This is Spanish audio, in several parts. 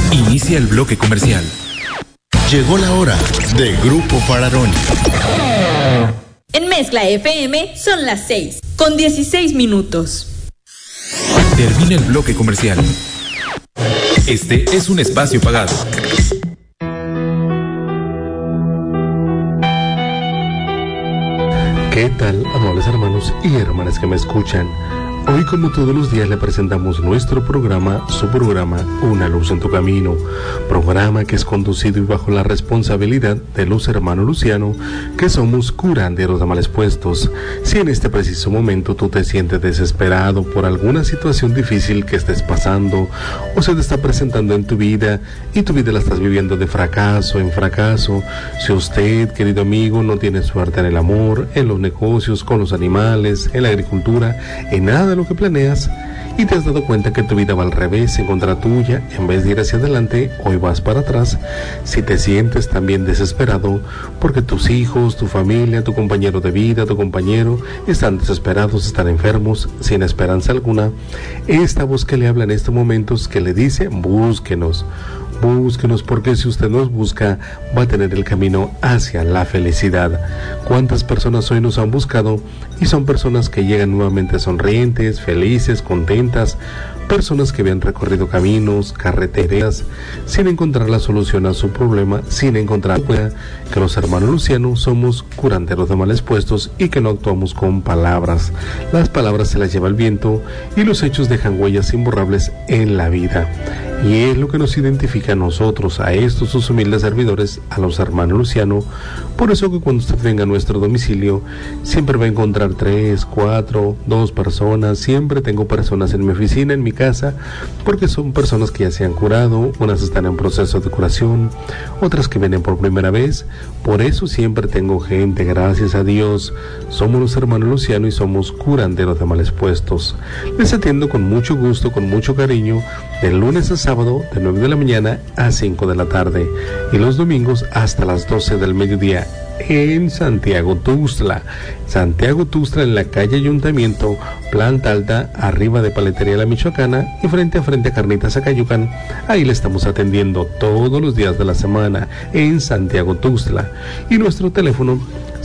Inicia el bloque comercial. Llegó la hora de Grupo Fararoni. En Mezcla FM son las 6:16. Termina el bloque comercial. Este es un espacio pagado. ¿Qué tal, amables hermanos y hermanas que me escuchan? Hoy, como todos los días, le presentamos nuestro programa, su programa, Una Luz en tu Camino, programa que es conducido y bajo la responsabilidad de los hermanos Luciano, que somos curanderos de males puestos. Si en este preciso momento tú te sientes desesperado por alguna situación difícil que estés pasando o se te está presentando en tu vida y tu vida la estás viviendo de fracaso en fracaso, si usted, querido amigo, no tiene suerte en el amor, en los negocios, con los animales, en la agricultura, en nada lo que planeas y te has dado cuenta que tu vida va al revés, en contra tuya, en vez de ir hacia adelante, hoy vas para atrás. Si te sientes también desesperado porque tus hijos, tu familia, tu compañero de vida, tu compañero están desesperados, están enfermos, sin esperanza alguna, esta voz que le habla en estos momentos, que le dice, búsquenos, porque si usted nos busca, va a tener el camino hacia la felicidad. ¿Cuántas personas hoy nos han buscado? Y son personas que llegan nuevamente sonrientes, felices, contentas, personas que habían recorrido caminos, carreteras, sin encontrar la solución a su problema, sin encontrar que los hermanos Luciano somos curanderos de males puestos y que no actuamos con palabras. Las palabras se las lleva el viento y los hechos dejan huellas imborrables en la vida. Y es lo que nos identifica a nosotros, a estos sus humildes servidores, a los hermanos Luciano. Por eso que cuando usted venga a nuestro domicilio, siempre va a encontrar 3, 4, 2 personas. Siempre tengo personas en mi oficina, en mi casa, porque son personas que ya se han curado, unas están en proceso de curación, otras que vienen por primera vez. Por eso siempre tengo gente, gracias a Dios. Somos los hermanos Luciano y somos curanderos de males puestos. Les atiendo con mucho gusto, con mucho cariño, de lunes a sábado, de 9 de la mañana a 5 de la tarde, y los domingos hasta las 12 del mediodía, en Santiago Tuxtla, en la calle Ayuntamiento, planta alta, arriba de Paletería La Michoacana y frente a Carnitas Acayucan. Ahí le estamos atendiendo todos los días de la semana en Santiago Tuxtla. Y nuestro teléfono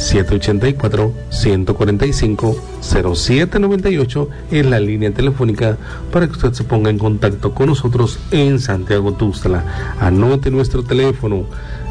784-145-0798 es la línea telefónica para que usted se ponga en contacto con nosotros en Santiago Tuxtla. Anote nuestro teléfono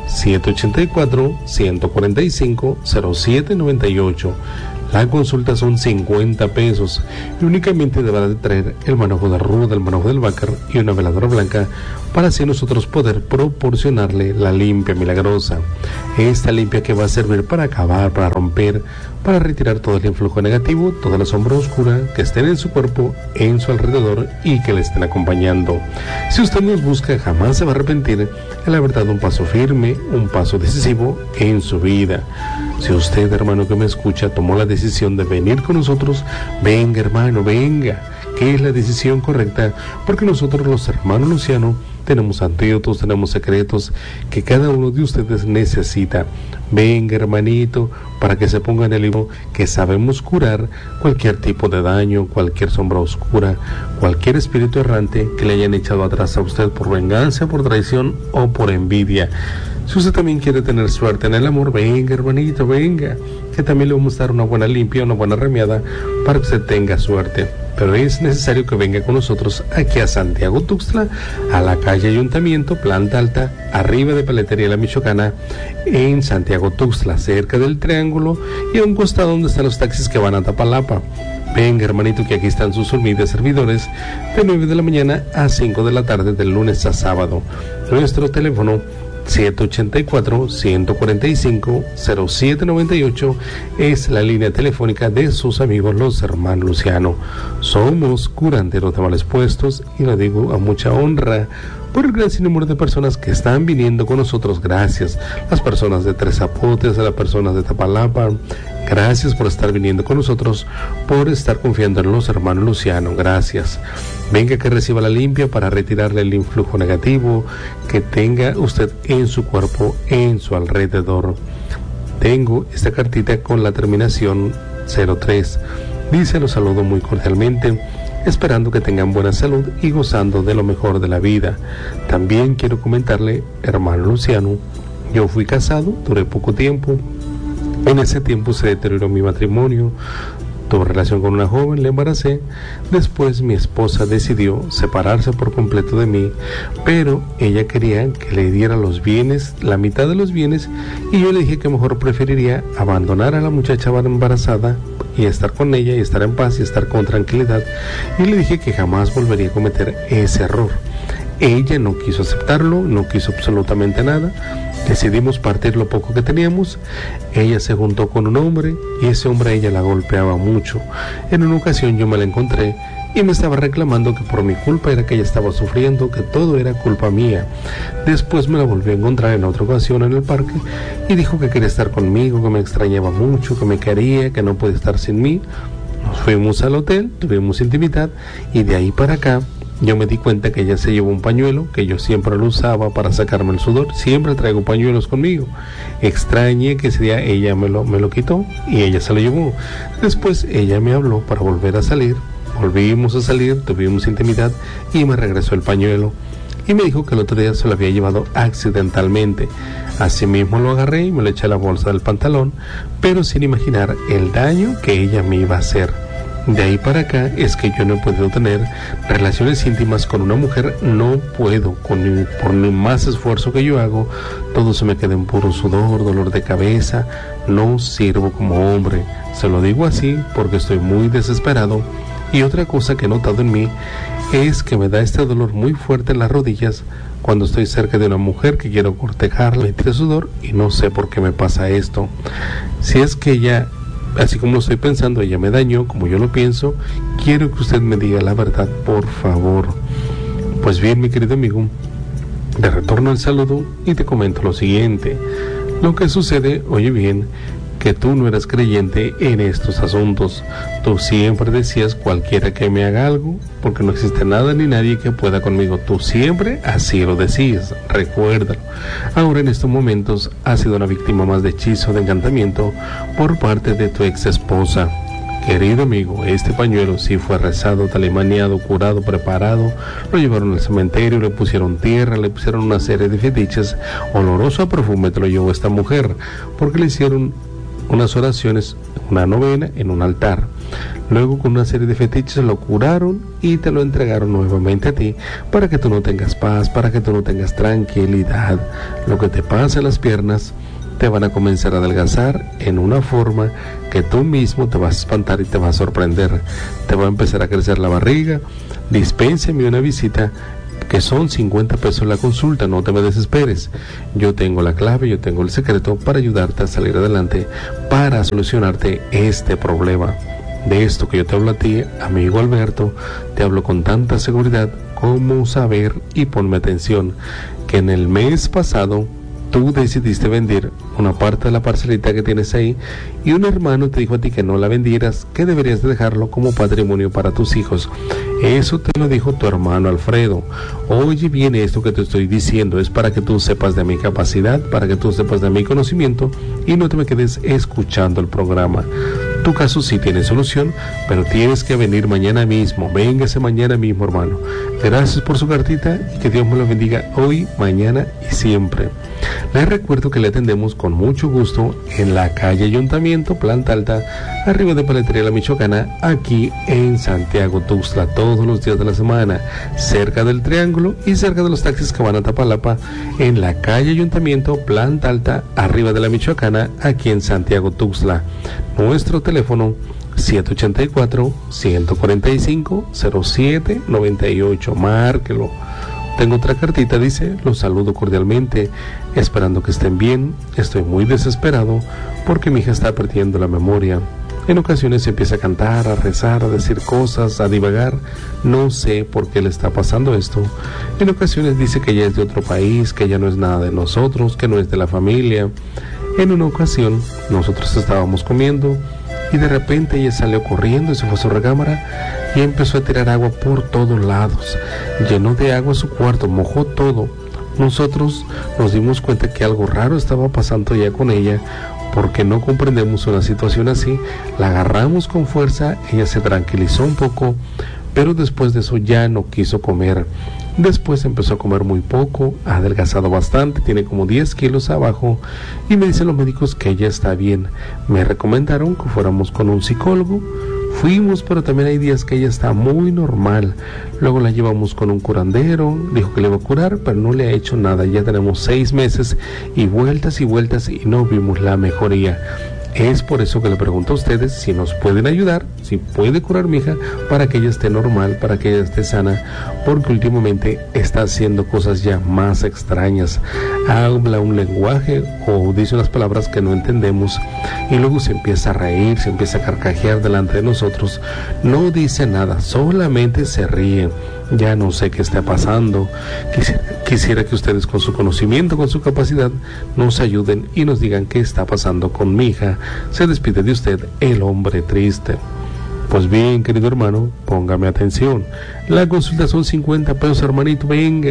784-145-0798. La consulta son 50 pesos y únicamente deberá de traer el manojo de ruda, el manojo del bácar y una veladora blanca para así nosotros poder proporcionarle la limpia milagrosa. Esta limpia que va a servir para acabar, para romper, para retirar todo el influjo negativo, toda la sombra oscura que estén en su cuerpo, en su alrededor y que le estén acompañando. Si usted nos busca, jamás se va a arrepentir. En la verdad, un paso firme, un paso decisivo en su vida. Si usted, hermano que me escucha, tomó la decisión de venir con nosotros, venga, hermano, venga, que es la decisión correcta, porque nosotros, los hermanos Luciano, tenemos antídotos, tenemos secretos que cada uno de ustedes necesita. Venga, hermanito, para que se ponga en el libro, que sabemos curar cualquier tipo de daño, cualquier sombra oscura, cualquier espíritu errante que le hayan echado atrás a usted por venganza, por traición o por envidia. Si usted también quiere tener suerte en el amor, venga, hermanito, venga, que también le vamos a dar una buena limpia, una buena remiada para que usted tenga suerte. Pero es necesario que venga con nosotros aquí a Santiago Tuxtla, a la calle Ayuntamiento, planta alta, arriba de Paletería La Michoacana, en Santiago Tuxtla, cerca del Triángulo y a un costado donde están los taxis que van a Tapalapa. Venga, hermanito, que aquí están sus humildes servidores de 9 de la mañana a 5 de la tarde, del lunes a sábado. Nuestro teléfono 784-145-0798 es la línea telefónica de sus amigos los hermanos Luciano. Somos curanderos de males puestos y lo digo a mucha honra por el gran sinnúmero de personas que están viniendo con nosotros. Gracias, las personas de Tres Zapotes, a las personas de Tapalapa. Gracias por estar viniendo con nosotros, por estar confiando en los hermanos Luciano. Gracias. Venga, que reciba la limpia para retirarle el influjo negativo que tenga usted en su cuerpo, en su alrededor. Tengo esta cartita con la terminación 03. Dice: los saludo muy cordialmente. esperando que tengan buena salud y gozando de lo mejor de la vida. También quiero comentarle, hermano Luciano, yo fui casado, duré poco tiempo. En ese tiempo se deterioró mi matrimonio, tuve relación con una joven, le embaracé. Después mi esposa decidió separarse por completo de mí, pero ella quería que le diera los bienes, la mitad de los bienes, y yo le dije que mejor preferiría abandonar a la muchacha embarazada y estar con ella y estar en paz y estar con tranquilidad. Y le dije que jamás volvería a cometer ese error. Ella no quiso aceptarlo, no quiso absolutamente nada. Decidimos partir lo poco que teníamos. Ella se juntó con un hombre y ese hombre a ella la golpeaba mucho. En una ocasión yo me la encontré y me estaba reclamando que por mi culpa era que ella estaba sufriendo, que todo era culpa mía. Después me la volví a encontrar en otra ocasión en el parque y dijo que quería estar conmigo, que me extrañaba mucho, que me quería, que no podía estar sin mí. Nos fuimos al hotel, tuvimos intimidad y de ahí para acá yo me di cuenta que ella se llevó un pañuelo, que yo siempre lo usaba para sacarme el sudor. Siempre traigo pañuelos conmigo. Extrañé que ese día ella me lo quitó y ella se lo llevó. Después ella me habló para volver a salir. Volvimos a salir, tuvimos intimidad y me regresó el pañuelo. Y me dijo que el otro día se lo había llevado accidentalmente. Así mismo lo agarré y me lo eché a la bolsa del pantalón, pero sin imaginar el daño que ella me iba a hacer. De ahí para acá es que yo no he podido tener relaciones íntimas con una mujer, no puedo, por ni más esfuerzo que yo hago, todo se me queda en puro sudor, dolor de cabeza, no sirvo como hombre, se lo digo así porque estoy muy desesperado. Y otra cosa que he notado en mí es que me da este dolor muy fuerte en las rodillas cuando estoy cerca de una mujer que quiero cortejarla, me tira sudor y no sé por qué me pasa esto. Si es que ella, así como lo estoy pensando, ella me dañó como yo lo pienso, quiero que usted me diga la verdad, por favor. Pues bien, mi querido amigo, te retorno el saludo y te comento lo siguiente. Lo que sucede, oye bien, que tú no eras creyente en estos asuntos. Tú siempre decías cualquiera que me haga algo, porque no existe nada ni nadie que pueda conmigo. Tú siempre así lo decías, recuérdalo. Ahora en estos momentos has sido una víctima más de hechizo, de encantamiento por parte de tu ex esposa. Querido amigo, este pañuelo sí fue rezado, talismaniado, curado, preparado. Lo llevaron al cementerio, le pusieron tierra, le pusieron una serie de fetiches. Oloroso a perfume te lo llevó esta mujer, porque le hicieron unas oraciones, una novena en un altar. Luego con una serie de fetiches lo curaron y te lo entregaron nuevamente a ti para que tú no tengas paz, para que tú no tengas tranquilidad. Lo que te pasa en las piernas te van a comenzar a adelgazar en una forma que tú mismo te vas a espantar y te vas a sorprender. Te va a empezar a crecer la barriga. Dispénseme una visita, que son 50 pesos la consulta, no te me desesperes. Yo tengo la clave, yo tengo el secreto para ayudarte a salir adelante, para solucionarte este problema. De esto que yo te hablo a ti, amigo Alberto, te hablo con tanta seguridad como saber, y ponme atención, que en el mes pasado tú decidiste vender una parte de la parcelita que tienes ahí y un hermano te dijo a ti que no la vendieras, que deberías de dejarlo como patrimonio para tus hijos. Eso te lo dijo tu hermano Alfredo. Oye bien, esto que te estoy diciendo es para que tú sepas de mi capacidad, para que tú sepas de mi conocimiento y no te me quedes escuchando el programa. Tu caso sí tiene solución, pero tienes que venir mañana mismo. Véngase mañana mismo, hermano. Gracias por su cartita y que Dios me lo bendiga hoy, mañana y siempre. Les recuerdo que le atendemos con mucho gusto en la calle Ayuntamiento, planta alta, arriba de Paletería La Michoacana, aquí en Santiago Tuxtla, todos los días de la semana, cerca del Triángulo y cerca de los taxis que van a Tapalapa, en la calle Ayuntamiento, planta alta, arriba de La Michoacana, aquí en Santiago Tuxtla. Nuestro teléfono 784-145-0798, márquelo. Tengo otra cartita, dice: los saludo cordialmente, esperando que estén bien. Estoy muy desesperado porque mi hija está perdiendo la memoria. En ocasiones empieza a cantar, a rezar, a decir cosas, a divagar. No sé por qué le está pasando esto. En ocasiones dice que ella es de otro país, que ella no es nada de nosotros, que no es de la familia. En una ocasión nosotros estábamos comiendo y de repente ella salió corriendo y se fue a su recámara y empezó a tirar agua por todos lados. Llenó de agua su cuarto, mojó todo. Nosotros nos dimos cuenta que algo raro estaba pasando ya con ella, porque no comprendemos una situación así. La agarramos con fuerza, ella se tranquilizó un poco, pero después de eso ya no quiso comer. Después empezó a comer muy poco, ha adelgazado bastante, tiene como 10 kilos abajo y me dicen los médicos que ella está bien. Me recomendaron que fuéramos con un psicólogo. Fuimos, pero también hay días que ella está muy normal. Luego la llevamos con un curandero, dijo que le iba a curar, pero no le ha hecho nada. Ya tenemos 6 meses y vueltas y no vimos la mejoría. Es por eso que le pregunto a ustedes si nos pueden ayudar, si puede curar mi hija para que ella esté normal, para que ella esté sana, porque últimamente está haciendo cosas ya más extrañas. Habla un lenguaje o dice unas palabras que no entendemos y luego se empieza a reír, se empieza a carcajear delante de nosotros. No dice nada, solamente se ríe. Ya no sé qué está pasando. Quisiera que ustedes con su conocimiento, con su capacidad, nos ayuden y nos digan qué está pasando con mi hija. Se despide de usted, el hombre triste. Pues bien, querido hermano, póngame atención. La consulta son 50 pesos, hermanito.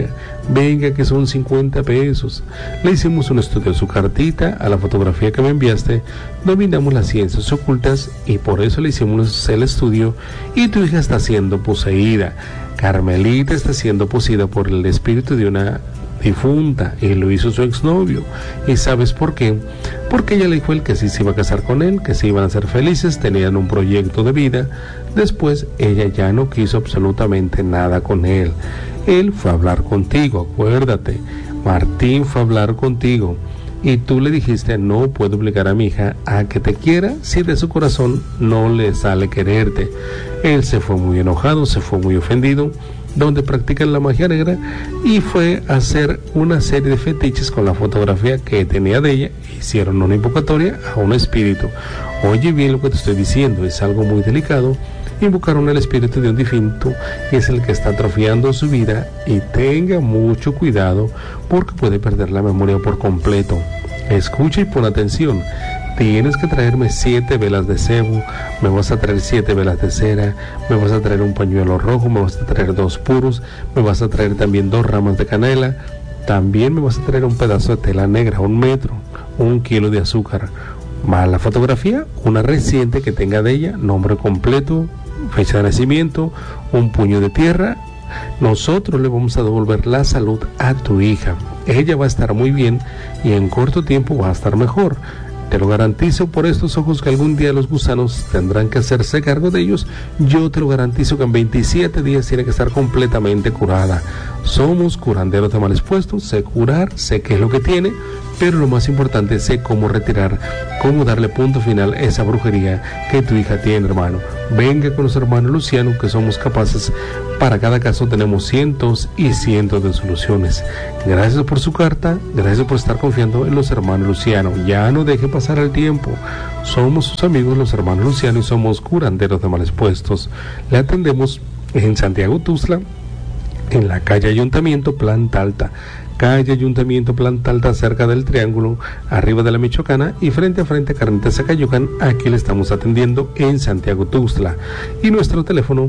Venga, que son 50 pesos. Le hicimos un estudio de su cartita, a la fotografía que me enviaste. Dominamos las ciencias ocultas y por eso le hicimos el estudio. Y tu hija está siendo poseída. Carmelita está siendo poseída por el espíritu de una difunta y lo hizo su exnovio. ¿Y sabes por qué? Porque ella le dijo él que sí se iba a casar con él, que se iban a ser felices, tenían un proyecto de vida. Después ella ya no quiso absolutamente nada con él. Él fue a hablar contigo, acuérdate. Martín fue a hablar contigo y tú le dijiste: no puedo obligar a mi hija a que te quiera si de su corazón no le sale quererte. Él se fue muy enojado, se fue muy ofendido, donde practican la magia negra, y fue a hacer una serie de fetiches con la fotografía que tenía de ella. Hicieron una invocatoria a un espíritu. Oye bien lo que te estoy diciendo, es algo muy delicado. Invocaron el espíritu de un difunto, que es el que está atrofiando su vida, y tenga mucho cuidado porque puede perder la memoria por completo. Escucha y pon atención. Tienes que traerme 7 velas de cebo, me vas a traer 7 velas de cera, me vas a traer un pañuelo rojo, me vas a traer 2 puros, me vas a traer también 2 ramas de canela, también me vas a traer un pedazo de tela negra, 1 metro, 1 kilo de azúcar, más la fotografía, una reciente que tenga de ella, nombre completo, fecha de nacimiento, un puño de tierra. Nosotros le vamos a devolver la salud a tu hija. Ella va a estar muy bien y en corto tiempo va a estar mejor. Te lo garantizo por estos ojos que algún día los gusanos tendrán que hacerse cargo de ellos. Yo te lo garantizo que en 27 días tiene que estar completamente curada. Somos curanderos de males puestos, sé curar, sé qué es lo que tiene, pero lo más importante, sé cómo retirar, cómo darle punto final a esa brujería que tu hija tiene, hermano. Venga con los hermanos Luciano, que somos capaces. Para cada caso tenemos cientos y cientos de soluciones. Gracias por su carta, gracias por estar confiando en los hermanos Luciano. Ya no deje pasar el tiempo. Somos sus amigos los hermanos Luciano y somos curanderos de males puestos. Le atendemos en Santiago Tuxtla, en la calle Ayuntamiento, planta alta. Calle Ayuntamiento, planta alta, cerca del Triángulo, arriba de la Michoacana, y frente a frente a Carnitas Zacayucan. Aquí le estamos atendiendo en Santiago Tuxtla. Y nuestro teléfono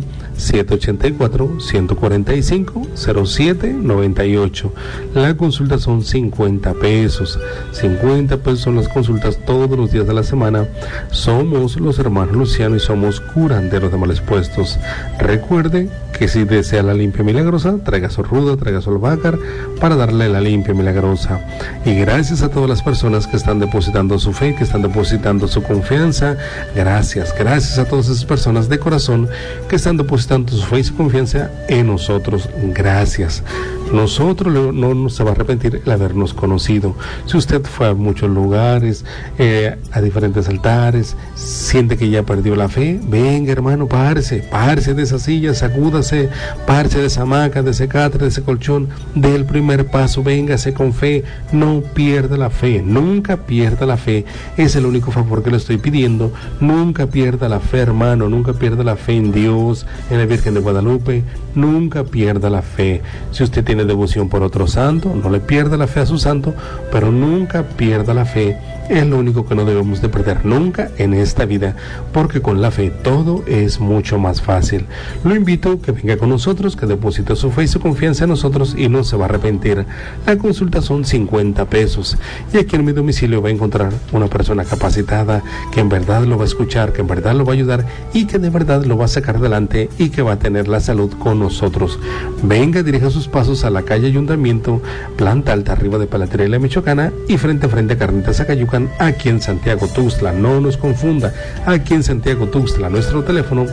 784-145-0798. La consulta son 50 pesos. 50 pesos son las consultas todos los días de la semana. Somos los hermanos Luciano y somos curanderos de males puestos. Recuerde que si desea la limpia milagrosa, traiga su ruda, traiga su albahaca para darle la limpia milagrosa. Y gracias a todas las personas que están depositando su fe, que están depositando su confianza. Gracias a todas esas personas de corazón que están depositando su fe y su confianza en nosotros. Gracias. Nosotros no se va a arrepentir el habernos conocido. Si usted fue a muchos lugares, a diferentes altares, siente que ya perdió la fe, venga, hermano, párese de esa silla, sacúdase, párese de esa hamaca, de ese catre, de ese colchón, dé el primer paso, véngase con fe, no pierda la fe, nunca pierda la fe. Es el único favor que le estoy pidiendo. Nunca pierda la fe, hermano, nunca pierda la fe en Dios, en la Virgen de Guadalupe, nunca pierda la fe. Si usted tiene devoción por otro santo, no le pierda la fe a su santo, pero nunca pierda la fe es lo único que no debemos de perder nunca en esta vida, porque con la fe todo es mucho más fácil. Lo invito a que venga con nosotros, que deposite su fe y su confianza en nosotros y no se va a arrepentir. La consulta son 50 pesos y aquí en mi domicilio va a encontrar una persona capacitada que en verdad lo va a escuchar, que en verdad lo va a ayudar y que de verdad lo va a sacar adelante y que va a tener la salud con nosotros. Venga, dirija sus pasos a la calle Ayuntamiento, planta alta arriba de Palatería La Michoacana y frente a frente a Carnitas Acayucan, aquí en Santiago Tuxtla. No nos confunda, aquí en Santiago Tuxtla, nuestro teléfono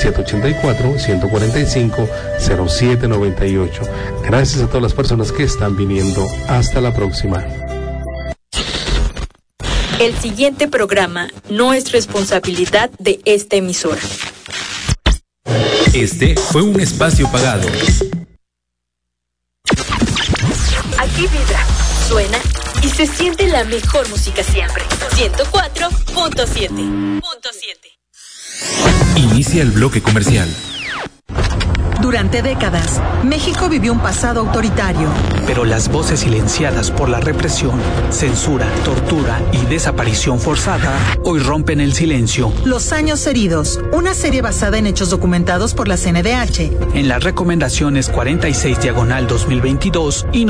784-145-0798. Gracias a todas las personas que están viniendo. Hasta la próxima. El siguiente programa no es responsabilidad de esta emisora. Este fue un espacio pagado. Aquí vibra, suena y se siente la mejor música siempre. 104.7. Inicia el bloque comercial. Durante décadas, México vivió un pasado autoritario. Pero las voces silenciadas por la represión, censura, tortura y desaparición forzada hoy rompen el silencio. Los años heridos, una serie basada en hechos documentados por la CNDH. En las recomendaciones 46/2022 y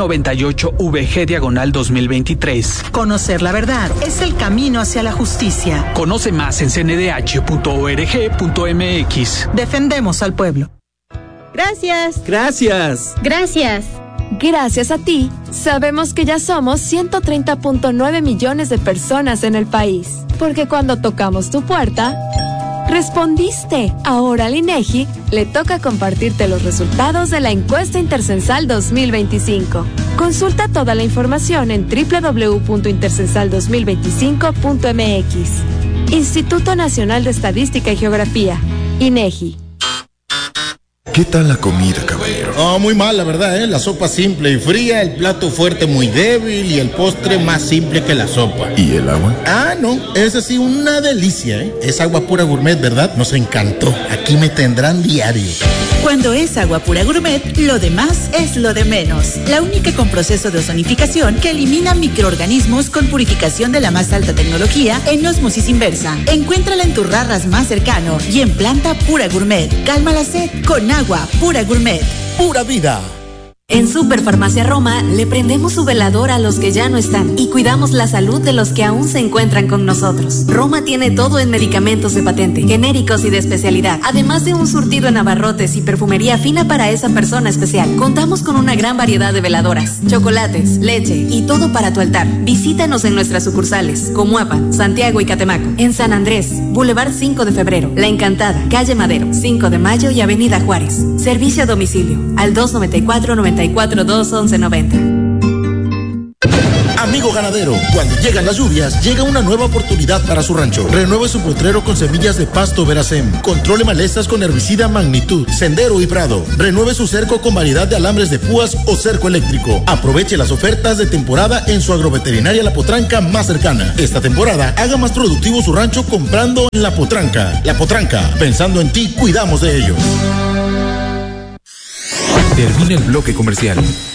98VG/2023. Conocer la verdad es el camino hacia la justicia. Conoce más en cndh.org.mx. Defendemos al pueblo. Gracias. Gracias. Gracias. Gracias a ti, sabemos que ya somos 130.9 millones de personas en el país. Porque cuando tocamos tu puerta, respondiste. Ahora al INEGI le toca compartirte los resultados de la encuesta Intercensal 2025. Consulta toda la información en www.intercensal2025.mx. Instituto Nacional de Estadística y Geografía, INEGI. ¿Qué tal la comida, caballero? Oh, muy mal, la verdad, ¿eh? La sopa simple y fría, el plato fuerte muy débil y el postre más simple que la sopa. ¿Y el agua? Ah, no, esa sí, una delicia, ¿eh? Es agua pura gourmet, ¿verdad? Nos encantó. Aquí me tendrán diario. Cuando es agua pura gourmet, lo demás es lo de menos. La única con proceso de ozonificación que elimina microorganismos con purificación de la más alta tecnología en ósmosis inversa. Encuéntrala en tu Rarras más cercano y en planta pura gourmet. Calma la sed con agua pura gourmet. Pura vida. En Superfarmacia Roma le prendemos su velador a los que ya no están y cuidamos la salud de los que aún se encuentran con nosotros. Roma tiene todo en medicamentos de patente, genéricos y de especialidad, además de un surtido en abarrotes y perfumería fina para esa persona especial. Contamos con una gran variedad de veladoras, chocolates, leche y todo para tu altar. Visítanos en nuestras sucursales, Comuapa, Santiago y Catemaco. En San Andrés, Boulevard 5 de Febrero, La Encantada, Calle Madero, 5 de Mayo y Avenida Juárez. Servicio a domicilio al 294-94-21190. Amigo ganadero, cuando llegan las lluvias, llega una nueva oportunidad para su rancho. Renueve su potrero con semillas de pasto Veracem. Controle malezas con herbicida Magnitud, Sendero y Prado. Renueve su cerco con variedad de alambres de púas o cerco eléctrico. Aproveche las ofertas de temporada en su agroveterinaria La Potranca más cercana. Esta temporada, haga más productivo su rancho comprando en La Potranca. La Potranca, pensando en ti, cuidamos de ellos. Termina el bloque comercial.